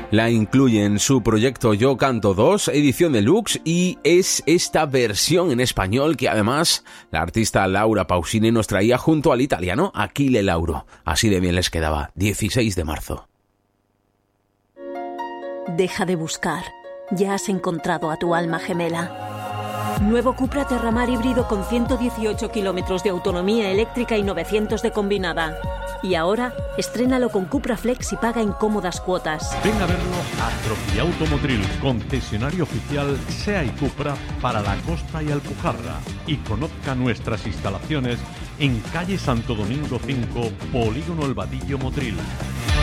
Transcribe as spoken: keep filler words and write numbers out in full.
La incluye en su proyecto Yo Canto dos, edición deluxe, y es esta versión en español que además la artista Laura Pausini nos traía junto al italiano Achille Lauro. Así de bien les quedaba, dieciséis de marzo. Deja de buscar, ya has encontrado a tu alma gemela. Nuevo Cupra Terramar híbrido con ciento dieciocho kilómetros de autonomía eléctrica y novecientos de combinada. Y ahora, estrénalo con Cupra Flex y paga en cómodas cuotas. Ven a verlo a Trofia Automotril, concesionario oficial SEA y Cupra para la Costa y Alpujarra. Y conozca nuestras instalaciones en calle Santo Domingo cinco, Polígono El Vadillo Motril.